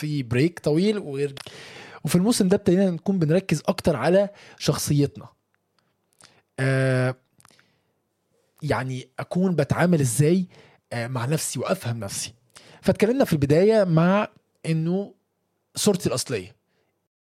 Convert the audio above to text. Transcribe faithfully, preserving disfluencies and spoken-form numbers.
في بريك طويل ويرجع. وفي الموسم ده ابتدينا نكون بنركز اكتر على شخصيتنا، آه يعني اكون بتعامل ازاي آه مع نفسي وافهم نفسي. فاتكلمنا في البداية مع انه صورتي الاصلية